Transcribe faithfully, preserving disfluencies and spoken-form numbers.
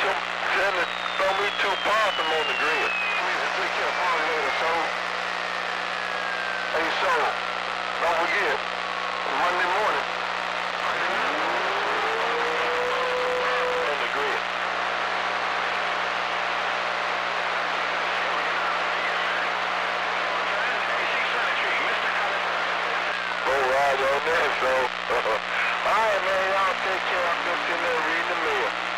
come tell me, throw me two possum on the grill. Please take care of party later, so. Hey, so, don't forget, Monday morning, on the grill. Go ride on that, so. All right, man, y'all take care. I'm just in there reading the mail.